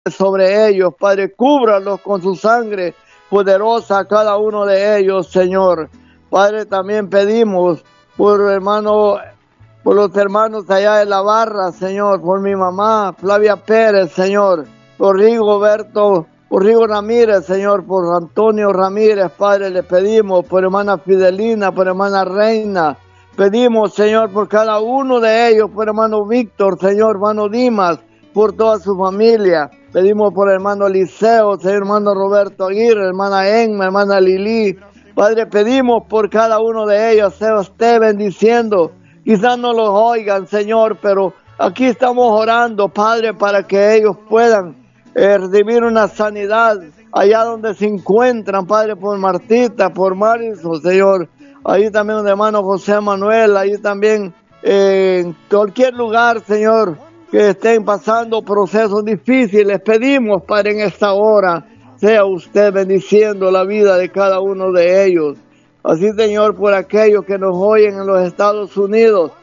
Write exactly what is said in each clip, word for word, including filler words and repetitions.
sobre ellos, Padre, cúbralos con su sangre poderosa a cada uno de ellos, Señor. Padre, también pedimos por hermano, por los hermanos allá de la barra, Señor, por mi mamá, Flavia Pérez, Señor, por Rigoberto, por Rigo Ramírez, Señor, por Antonio Ramírez, Padre, le pedimos, por hermana Fidelina, por hermana Reina, pedimos, Señor, por cada uno de ellos, por hermano Víctor, Señor, hermano Dimas, por toda su familia. Pedimos por hermano Eliseo, Señor, hermano Roberto Aguirre, hermana Enma, hermana Lili. Padre, pedimos por cada uno de ellos, sea usted bendiciendo. Quizás no los oigan, Señor, pero aquí estamos orando, Padre, para que ellos puedan eh, recibir una sanidad allá donde se encuentran, Padre, por Martita, por Marisol, Señor. Ahí también el hermano José Manuel, ahí también eh, en cualquier lugar, Señor, que estén pasando procesos difíciles. Pedimos, Padre, en esta hora, sea usted bendiciendo la vida de cada uno de ellos. Así, Señor, por aquellos que nos oyen en los Estados Unidos,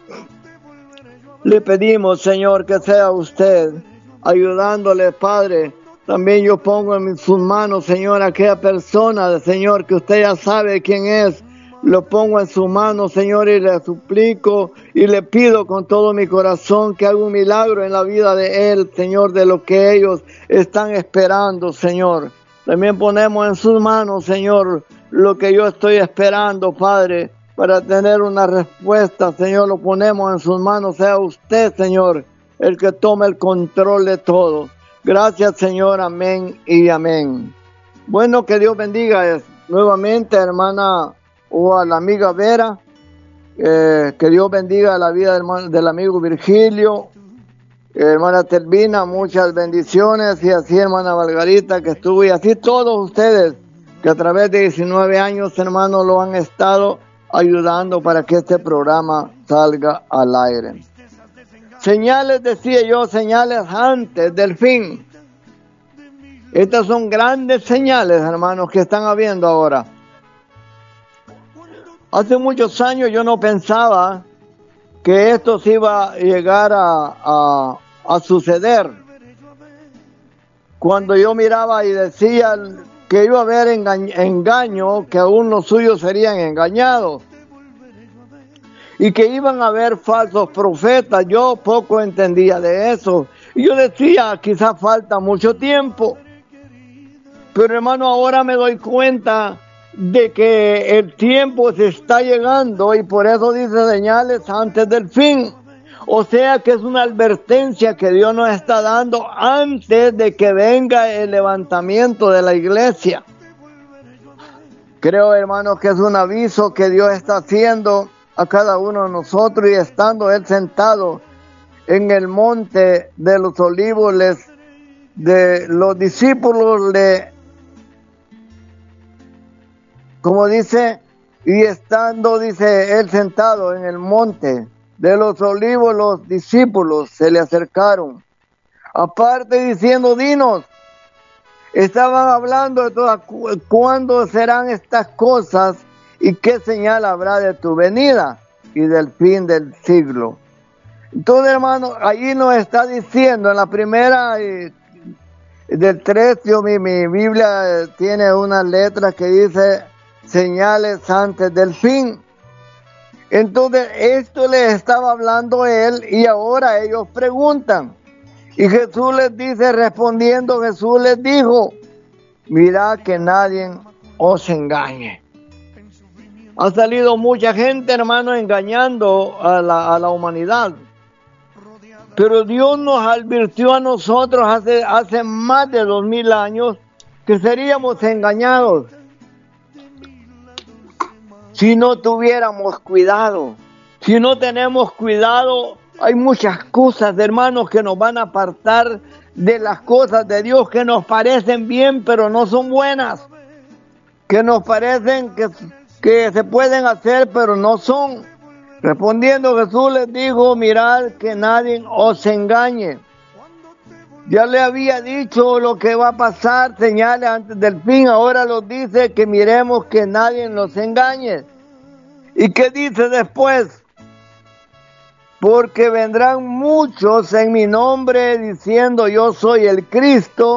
le pedimos, Señor, que sea usted ayudándole, Padre. También yo pongo en sus manos, Señor, aquella persona, Señor, que usted ya sabe quién es. Lo pongo en sus manos, Señor, y le suplico y le pido con todo mi corazón que haga un milagro en la vida de él, Señor, de lo que ellos están esperando, Señor. También ponemos en sus manos, Señor, lo que yo estoy esperando, Padre, para tener una respuesta, Señor. Lo ponemos en sus manos, sea usted, Señor, el que tome el control de todo. Gracias, Señor, amén y amén. Bueno, que Dios bendiga nuevamente, hermana, o a la amiga Vera, eh, que Dios bendiga la vida del, hermano, del amigo Virgilio, eh, hermana Telvina, muchas bendiciones, y así hermana Valgarita que estuvo, y así todos ustedes que a través de diecinueve años, hermanos, lo han estado ayudando para que este programa salga al aire. Señales, decía yo, señales antes del fin. Estas son grandes señales, hermanos, que están habiendo ahora. Hace muchos años yo no pensaba que esto se iba a llegar a, a, a suceder. Cuando yo miraba y decía que iba a haber engaño, engaño, que aún los suyos serían engañados, y que iban a haber falsos profetas, yo poco entendía de eso. Y yo decía, quizás falta mucho tiempo. Pero hermano, ahora me doy cuenta de que el tiempo se está llegando, y por eso dice señales antes del fin. O sea que es una advertencia que Dios nos está dando antes de que venga el levantamiento de la iglesia. Creo, hermanos, que es un aviso que Dios está haciendo a cada uno de nosotros, y estando Él sentado en el monte de los olivos, les, de los discípulos le, como dice, y estando, dice Él sentado en el monte de los olivos, los discípulos se le acercaron, aparte diciendo, dinos. Estaban hablando de todas, cuándo serán estas cosas y qué señal habrá de tu venida y del fin del siglo. Entonces, hermano, allí nos está diciendo en la primera eh, del tres, yo, mi, mi Biblia tiene unas letras que dice señales antes del fin. Entonces, esto les estaba hablando él, y ahora ellos preguntan. Y Jesús les dice, respondiendo, Jesús les dijo, mirad que nadie os engañe. Ha salido mucha gente, hermano, engañando a la, a la humanidad. Pero Dios nos advirtió a nosotros hace, hace más de dos mil años que seríamos engañados si no tuviéramos cuidado. Si no tenemos cuidado, hay muchas cosas, hermanos, que nos van a apartar de las cosas de Dios, que nos parecen bien, pero no son buenas. Que nos parecen que, que se pueden hacer, pero no son. Respondiendo, Jesús les dijo, mirad que nadie os engañe. Ya le había dicho lo que va a pasar, señales antes del fin. Ahora nos dice que miremos que nadie nos engañe. ¿Y qué dice después? porque vendrán muchos en mi nombre diciendo yo soy el Cristo,